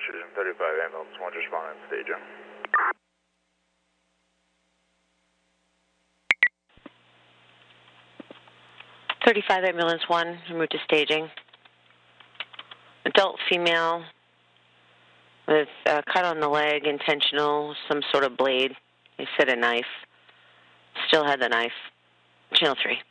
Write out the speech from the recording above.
Station 35 ambulance 1 responding to staging. 35 ambulance 1, en route to staging. Adult female with a cut on the leg, intentional, some sort of blade. They said a knife. Still had the knife. Channel 3.